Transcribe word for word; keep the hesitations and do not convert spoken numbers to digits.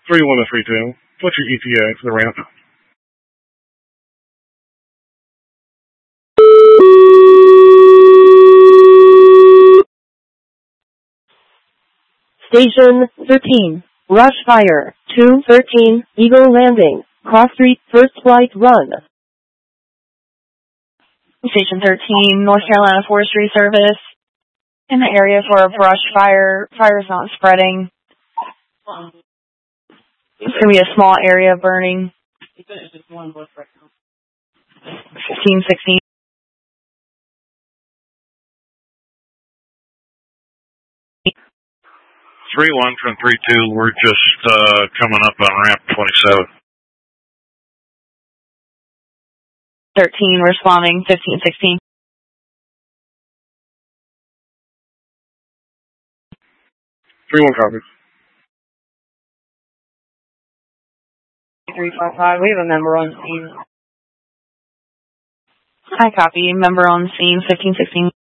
three one to three two. What's your E T A for the ramp? Station thirteen, Rush Fire, two thirteen, Eagle Landing, Cross Street, first flight run. Station thirteen, North Carolina Forestry Service. In the area for a brush fire. Fire is not spreading. It's going to be a small area burning. fifteen sixteen. three one from three two, we're just uh, coming up on ramp twenty-seven. thirteen responding, fifteen sixteen. three one copies. three five five, we have a member on scene. I copy, member on scene, fifteen sixteen.